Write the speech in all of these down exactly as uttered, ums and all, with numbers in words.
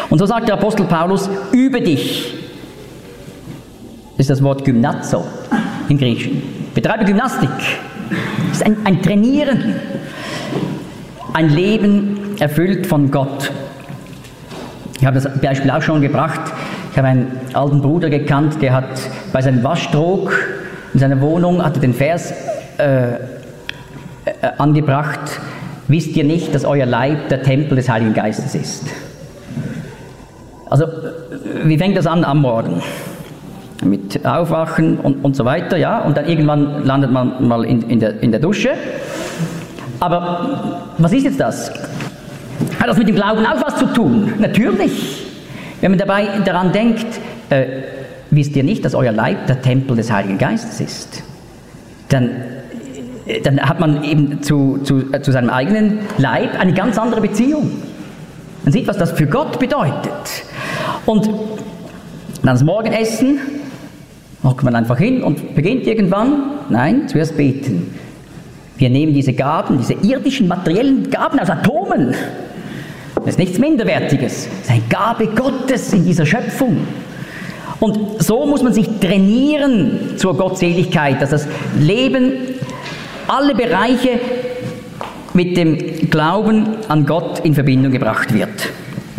Und so sagt der Apostel Paulus, übe dich. Das ist das Wort Gymnazo im Griechischen. Betreibe Gymnastik. Das ist ein, ein Trainieren. Ein Leben erfüllt von Gott. Ich habe das Beispiel auch schon gebracht. Ich habe einen alten Bruder gekannt, der hat bei seinem Waschtrog in seiner Wohnung hatte den Vers äh, äh, angebracht, wisst ihr nicht, dass euer Leib der Tempel des Heiligen Geistes ist? Also, wie fängt das an am Morgen? Mit Aufwachen und, und so weiter, ja, und dann irgendwann landet man mal in, in, der, in der Dusche. Aber was ist jetzt das? Hat das mit dem Glauben auch was zu tun? Natürlich. Wenn man dabei daran denkt, äh, wisst ihr nicht, dass euer Leib der Tempel des Heiligen Geistes ist? Dann, äh, dann hat man eben zu, zu, äh, zu seinem eigenen Leib eine ganz andere Beziehung. Man sieht, was das für Gott bedeutet. Und dann das Morgenessen, hockt man einfach hin und beginnt irgendwann, nein, zuerst beten. Wir nehmen diese Gaben, diese irdischen, materiellen Gaben aus Atomen. Das ist nichts Minderwertiges. Das ist eine Gabe Gottes in dieser Schöpfung. Und so muss man sich trainieren zur Gottseligkeit, dass das Leben, alle Bereiche mit dem Glauben an Gott in Verbindung gebracht wird.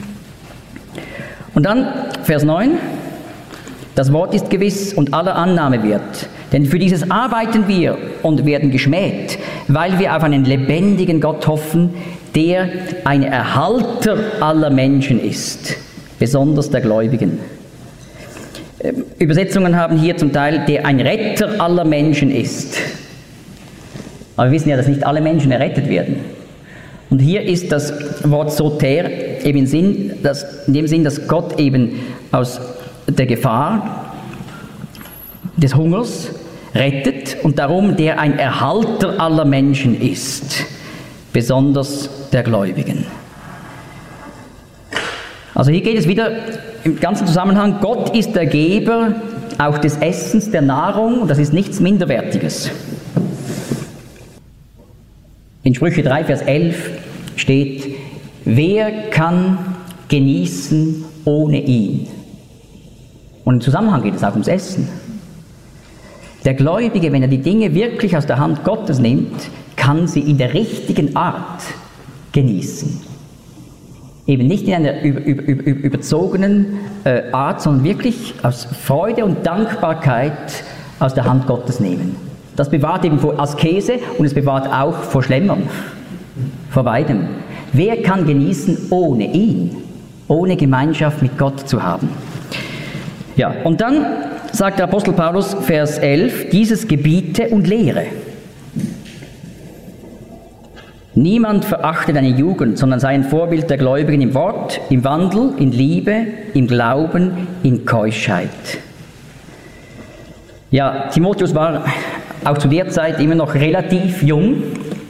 Und dann Vers neun. Das Wort ist gewiss und aller Annahme wert. Denn für dieses arbeiten wir und werden geschmäht, weil wir auf einen lebendigen Gott hoffen, der ein Erhalter aller Menschen ist, besonders der Gläubigen. Übersetzungen haben hier zum Teil, der ein Retter aller Menschen ist. Aber wir wissen ja, dass nicht alle Menschen errettet werden. Und hier ist das Wort soter eben in, Sinn, dass, in dem Sinn, dass Gott eben aus der Gefahr des Hungers rettet und darum der ein Erhalter aller Menschen ist, besonders der Gläubigen. Also hier geht es wieder im ganzen Zusammenhang, Gott ist der Geber auch des Essens, der Nahrung, und das ist nichts Minderwertiges. In Sprüche drei, Vers elf steht, wer kann genießen ohne ihn? Und im Zusammenhang geht es auch ums Essen. Der Gläubige, wenn er die Dinge wirklich aus der Hand Gottes nimmt, kann sie in der richtigen Art genießen. Eben nicht in einer über, über, über, überzogenen äh, Art, sondern wirklich aus Freude und Dankbarkeit aus der Hand Gottes nehmen. Das bewahrt eben vor Askese und es bewahrt auch vor Schlemmern, vor beidem. Wer kann genießen ohne ihn, ohne Gemeinschaft mit Gott zu haben? Ja, und dann sagt der Apostel Paulus, Vers elf, dieses gebiete und lehre. Niemand verachte deine Jugend, sondern sei ein Vorbild der Gläubigen im Wort, im Wandel, in Liebe, im Glauben, in Keuschheit. Ja, Timotheus war auch zu der Zeit immer noch relativ jung.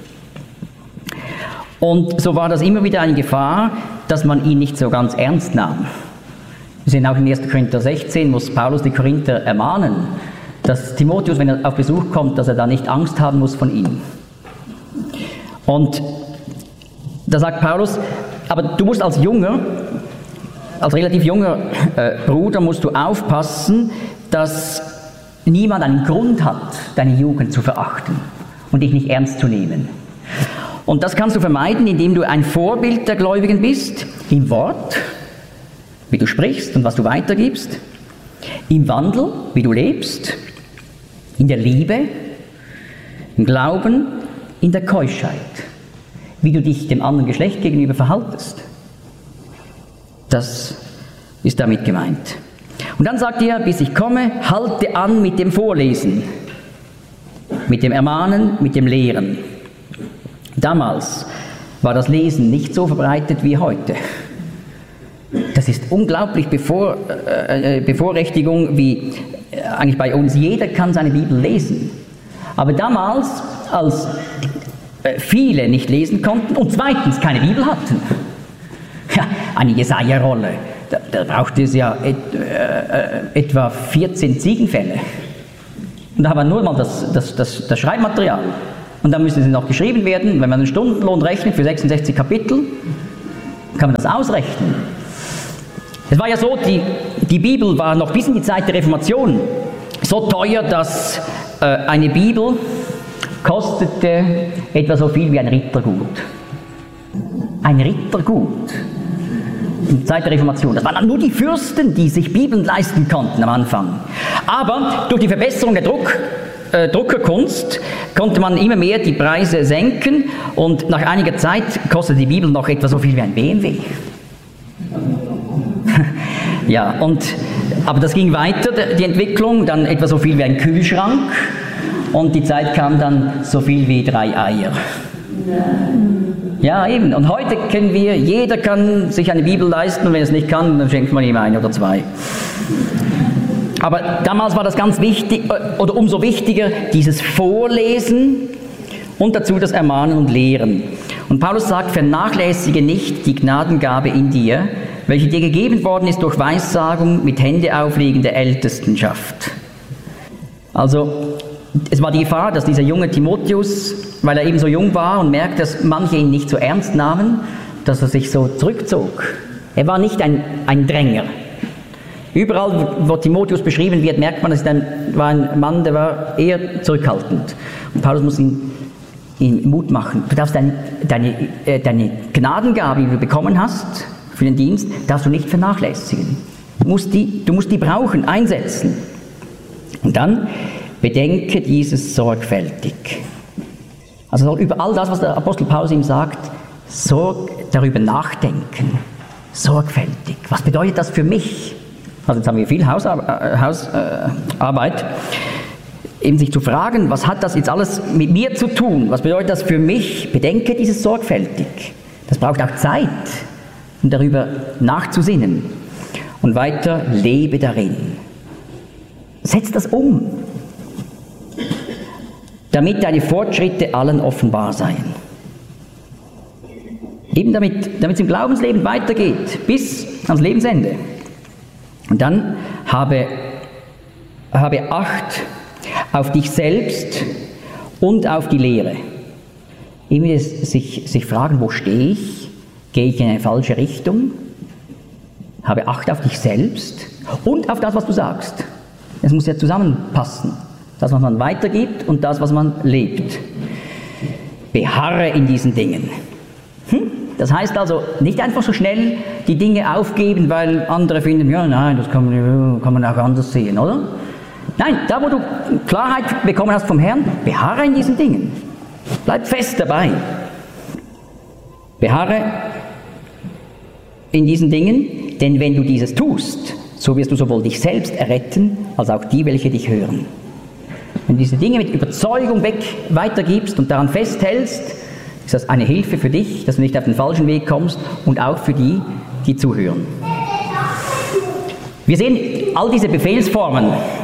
Und so war das immer wieder eine Gefahr, dass man ihn nicht so ganz ernst nahm. Wir sehen auch in erster Korinther sechzehn, muss Paulus die Korinther ermahnen, dass Timotheus, wenn er auf Besuch kommt, dass er da nicht Angst haben muss von ihm. Und da sagt Paulus, aber du musst als junger, als relativ junger äh, Bruder, musst du aufpassen, dass niemand einen Grund hat, deine Jugend zu verachten und dich nicht ernst zu nehmen. Und das kannst du vermeiden, indem du ein Vorbild der Gläubigen bist, im Wort, wie du sprichst und was du weitergibst, im Wandel, wie du lebst, in der Liebe, im Glauben, in der Keuschheit, wie du dich dem anderen Geschlecht gegenüber verhaltest. Das ist damit gemeint. Und dann sagt er, bis ich komme, halte an mit dem Vorlesen, mit dem Ermahnen, mit dem Lehren. Damals war das Lesen nicht so verbreitet wie heute. Das ist unglaublich Bevor, äh, Bevorrechtigung, wie äh, eigentlich bei uns. Jeder kann seine Bibel lesen. Aber damals, als äh, viele nicht lesen konnten und zweitens keine Bibel hatten, ja, eine Jesaja-Rolle, da, da brauchte es ja et, äh, etwa vierzehn Ziegenfälle. Und da haben wir nur mal das, das, das, das Schreibmaterial. Und dann müssen sie noch geschrieben werden. Wenn man einen Stundenlohn rechnet für sechsundsechzig Kapitel, kann man das ausrechnen. Es war ja so, die, die Bibel war noch bis in die Zeit der Reformation so teuer, dass äh, eine Bibel kostete etwa so viel wie ein Rittergut. Ein Rittergut. In der Zeit der Reformation. Das waren dann nur die Fürsten, die sich Bibeln leisten konnten am Anfang. Aber durch die Verbesserung der Druck, äh, Druckerkunst konnte man immer mehr die Preise senken und nach einiger Zeit kostete die Bibel noch etwa so viel wie ein B M W. Ja, und, aber das ging weiter, die Entwicklung, dann etwa so viel wie ein Kühlschrank und die Zeit kam dann so viel wie drei Eier. Ja, eben. Und heute können wir, jeder kann sich eine Bibel leisten und wenn er es nicht kann, dann schenkt man ihm eine oder zwei. Aber damals war das ganz wichtig, oder umso wichtiger, dieses Vorlesen und dazu das Ermahnen und Lehren. Und Paulus sagt, vernachlässige nicht die Gnadengabe in dir, welche dir gegeben worden ist durch Weissagung mit Händeauflegen der Ältestenschaft. Also, es war die Gefahr, dass dieser junge Timotheus, weil er eben so jung war und merkt, dass manche ihn nicht so ernst nahmen, dass er sich so zurückzog. Er war nicht ein, ein Dränger. Überall, wo Timotheus beschrieben wird, merkt man, dass er war ein Mann, der war eher zurückhaltend. Und Paulus muss ihn, ihn Mut machen. Du darfst deine, deine, äh, deine Gnadengabe, die du bekommen hast für den Dienst, darfst du nicht vernachlässigen. Du musst die, du musst die brauchen, einsetzen. Und dann bedenke dieses sorgfältig. Also über all das, was der Apostel Paulus ihm sagt, sorg, darüber nachdenken. Sorgfältig. Was bedeutet das für mich? Also jetzt haben wir viel Hausarbeit, Hausarbeit, eben sich zu fragen, was hat das jetzt alles mit mir zu tun? Was bedeutet das für mich? Bedenke dieses sorgfältig. Das braucht auch Zeit, um darüber nachzusinnen. Und weiter, lebe darin. Setz das um, damit deine Fortschritte allen offenbar seien. Eben damit, damit es im Glaubensleben weitergeht, bis ans Lebensende. Und dann habe, habe Acht auf dich selbst und auf die Lehre. Immer sich, sich fragen, wo stehe ich? Gehe ich in eine falsche Richtung? Habe Acht auf dich selbst und auf das, was du sagst. Es muss ja zusammenpassen. Das, was man weitergibt und das, was man lebt. Beharre in diesen Dingen. Hm? Das heißt also, nicht einfach so schnell die Dinge aufgeben, weil andere finden, ja, nein, das kann man, kann man auch anders sehen, oder? Nein, da wo du Klarheit bekommen hast vom Herrn, beharre in diesen Dingen. Bleib fest dabei. Beharre in diesen Dingen, denn wenn du dieses tust, so wirst du sowohl dich selbst erretten, als auch die, welche dich hören. Wenn du diese Dinge mit Überzeugung weg weitergibst und daran festhältst, ist das eine Hilfe für dich, dass du nicht auf den falschen Weg kommst und auch für die, die zuhören. Wir sehen all diese Befehlsformen,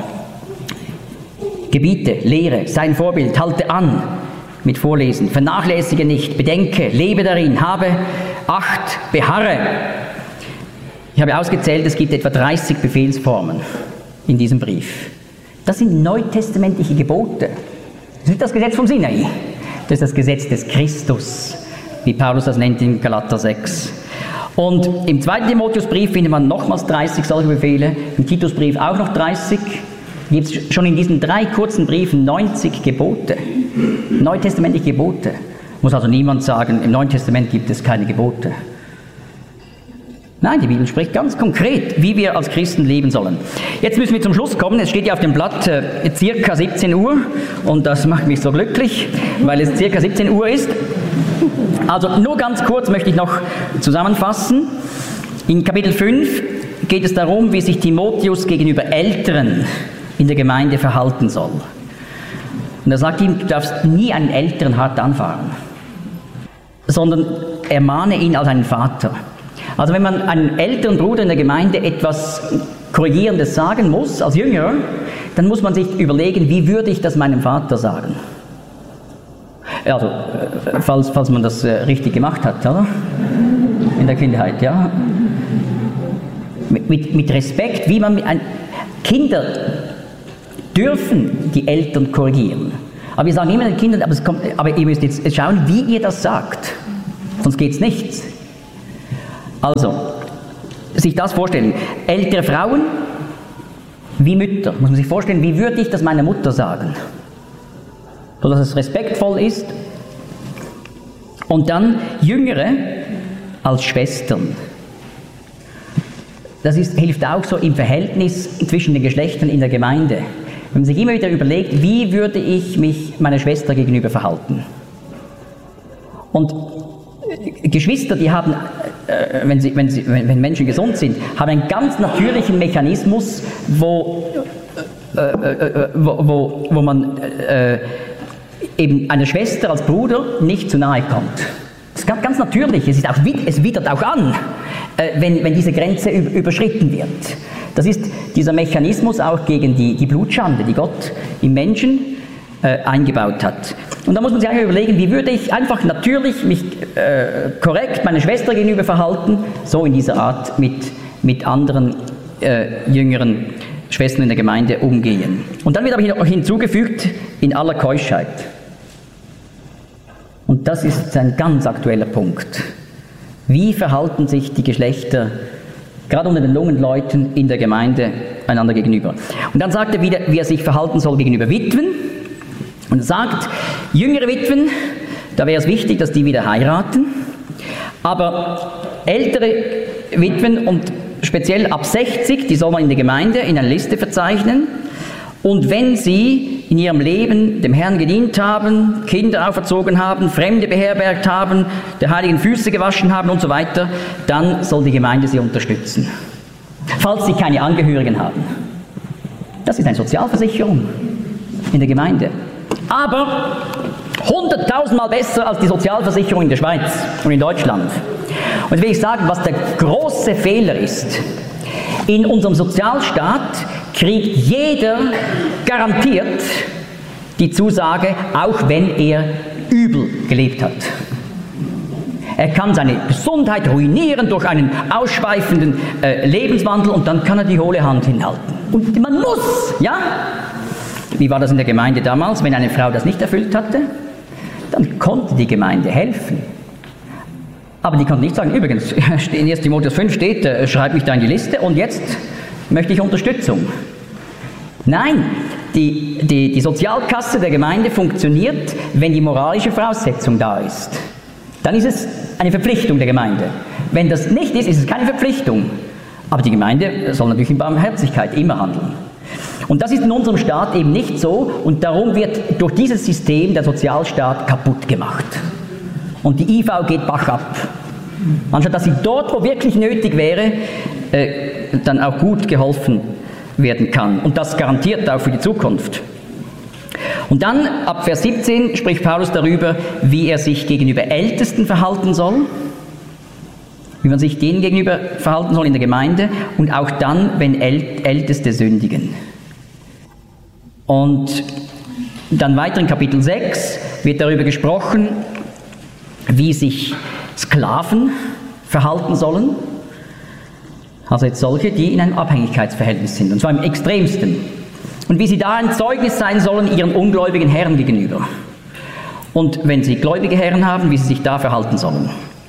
Gebiete, Lehre, sei ein Vorbild, halte an mit Vorlesen, vernachlässige nicht, bedenke, lebe darin, habe Acht, beharre. Ich habe ausgezählt, es gibt etwa dreißig Befehlsformen in diesem Brief. Das sind neutestamentliche Gebote. Das ist nicht das Gesetz vom Sinai. Das ist das Gesetz des Christus, wie Paulus das nennt in Galater sechs. Und im zweiten Timotheusbrief findet man nochmals dreißig solche Befehle, im Titusbrief auch noch dreißig. Gibt es schon in diesen drei kurzen Briefen neunzig Gebote, neutestamentliche Gebote. Muss also niemand sagen, im Neuen Testament gibt es keine Gebote. Nein, die Bibel spricht ganz konkret, wie wir als Christen leben sollen. Jetzt müssen wir zum Schluss kommen. Es steht ja auf dem Blatt äh, circa siebzehn Uhr und das macht mich so glücklich, weil es circa siebzehn Uhr ist. Also nur ganz kurz möchte ich noch zusammenfassen. In Kapitel fünf geht es darum, wie sich Timotheus gegenüber Älteren in der Gemeinde verhalten soll. Und er sagt ihm, du darfst nie einen Älteren hart anfahren, sondern ermahne ihn als einen Vater. Also wenn man einem älteren Bruder in der Gemeinde etwas Korrigierendes sagen muss, als Jünger, dann muss man sich überlegen, wie würde ich das meinem Vater sagen? Also, falls, falls man das richtig gemacht hat, oder? In der Kindheit, ja. Mit, mit, mit Respekt, wie man mit ein, Kinder dürfen die Eltern korrigieren. Aber wir sagen immer den Kindern, aber, es kommt, aber ihr müsst jetzt schauen, wie ihr das sagt. Sonst geht es nicht. Also, sich das vorstellen. Ältere Frauen wie Mütter. Muss man sich vorstellen, wie würde ich das meiner Mutter sagen? So dass es respektvoll ist. Und dann Jüngere als Schwestern. Das ist, hilft auch so im Verhältnis zwischen den Geschlechtern in der Gemeinde. Wenn man sich immer wieder überlegt, wie würde ich mich meiner Schwester gegenüber verhalten? Und Geschwister, die haben, äh, wenn, sie, wenn, sie, wenn Menschen gesund sind, haben einen ganz natürlichen Mechanismus, wo, äh, äh, wo, wo, wo man äh, eben einer Schwester als Bruder nicht zu nahe kommt. Das ist ganz, ganz natürlich, es, ist auch, es widert auch an, äh, wenn, wenn diese Grenze überschritten wird. Das ist dieser Mechanismus auch gegen die, die Blutschande, die Gott im Menschen äh, eingebaut hat. Und da muss man sich eigentlich überlegen, wie würde ich einfach natürlich mich äh, korrekt meiner Schwester gegenüber verhalten, so in dieser Art mit, mit anderen äh, jüngeren Schwestern in der Gemeinde umgehen. Und dann wird aber noch hinzugefügt, in aller Keuschheit. Und das ist ein ganz aktueller Punkt. Wie verhalten sich die Geschlechter, gerade unter den jungen Leuten in der Gemeinde, einander gegenüber? Und dann sagt er wieder, wie er sich verhalten soll gegenüber Witwen. Und er sagt, jüngere Witwen, da wäre es wichtig, dass die wieder heiraten. Aber ältere Witwen und speziell ab sechzig, die soll man in der Gemeinde in einer Liste verzeichnen. Und wenn sie in ihrem Leben dem Herrn gedient haben, Kinder auferzogen haben, Fremde beherbergt haben, der Heiligen Füße gewaschen haben und so weiter, dann soll die Gemeinde sie unterstützen. Falls sie keine Angehörigen haben. Das ist eine Sozialversicherung in der Gemeinde. Aber hunderttausendmal besser als die Sozialversicherung in der Schweiz und in Deutschland. Und jetzt will ich sagen, was der große Fehler ist. In unserem Sozialstaat kriegt jeder garantiert die Zusage, auch wenn er übel gelebt hat. Er kann seine Gesundheit ruinieren durch einen ausschweifenden äh, Lebenswandel und dann kann er die hohle Hand hinhalten. Und man muss, ja? Wie war das in der Gemeinde damals? Wenn eine Frau das nicht erfüllt hatte, dann konnte die Gemeinde helfen. Aber die konnte nicht sagen, übrigens, in erster Timotheus fünf steht, äh, schreib mich da in die Liste und jetzt möchte ich Unterstützung. Nein, die, die, die Sozialkasse der Gemeinde funktioniert, wenn die moralische Voraussetzung da ist. Dann ist es eine Verpflichtung der Gemeinde. Wenn das nicht ist, ist es keine Verpflichtung. Aber die Gemeinde soll natürlich in Barmherzigkeit immer handeln. Und das ist in unserem Staat eben nicht so und darum wird durch dieses System der Sozialstaat kaputt gemacht. Und die I V geht bach ab. Anstatt dass sie dort, wo wirklich nötig wäre, äh, dann auch gut geholfen werden kann. Und das garantiert auch für die Zukunft. Und dann, ab Vers siebzehn, spricht Paulus darüber, wie er sich gegenüber Ältesten verhalten soll, wie man sich denen gegenüber verhalten soll in der Gemeinde und auch dann, wenn Äl- Älteste sündigen. Und dann weiter in Kapitel sechs wird darüber gesprochen, wie sich Sklaven verhalten sollen. Also jetzt solche, die in einem Abhängigkeitsverhältnis sind, und zwar im extremsten. Und wie sie da ein Zeugnis sein sollen ihren ungläubigen Herren gegenüber. Und wenn sie gläubige Herren haben, wie sie sich da verhalten sollen.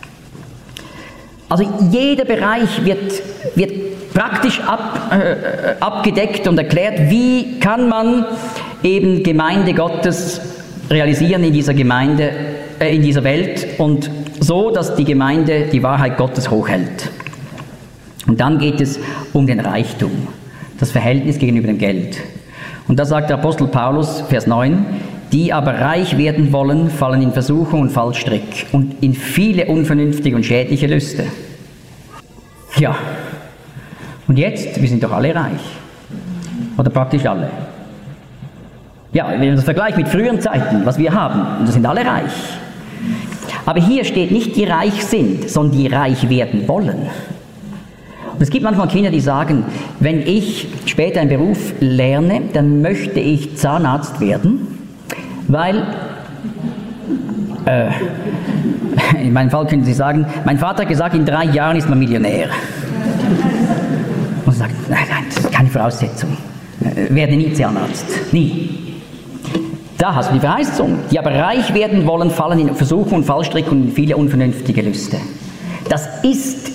Also jeder Bereich wird, wird praktisch ab, äh, abgedeckt und erklärt, wie kann man eben Gemeinde Gottes realisieren in dieser Gemeinde, äh, in dieser Welt und so, dass die Gemeinde die Wahrheit Gottes hochhält. Und dann geht es um den Reichtum, das Verhältnis gegenüber dem Geld. Und da sagt der Apostel Paulus, Vers neun, die aber reich werden wollen, fallen in Versuchung und Fallstrick und in viele unvernünftige und schädliche Lüste. Ja, und jetzt, wir sind doch alle reich. Oder praktisch alle. Ja, wenn man das vergleicht mit früheren Zeiten, was wir haben, und da sind alle reich. Aber hier steht nicht, die reich sind, sondern die reich werden wollen. Und es gibt manchmal Kinder, die sagen, wenn ich später einen Beruf lerne, dann möchte ich Zahnarzt werden, weil, äh, in meinem Fall können Sie sagen, mein Vater hat gesagt, in drei Jahren ist man Millionär. Und sie sagt, nein, nein, das ist keine Voraussetzung. Äh, werde nie Zahnarzt, nie. Da hast du die Verheißung. Die aber reich werden wollen, fallen in Versuchung und Fallstrick und in viele unvernünftige Lüste. Das ist